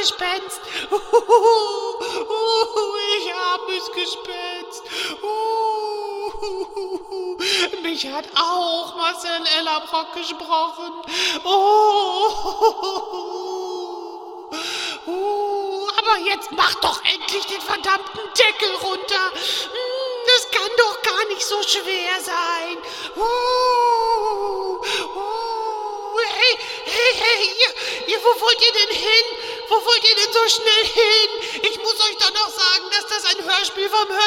Gespenst. Ich armes Gespenst. Mich hat auch Marcel Ellerbrock gesprochen. Aber jetzt mach doch endlich den verdammten Deckel runter. Das kann doch gar nicht so schwer sein. Hey, ihr, wo wollt ihr denn hin? Wo wollt ihr denn so schnell hin? Ich muss euch doch noch sagen, dass das ein Hörspiel vom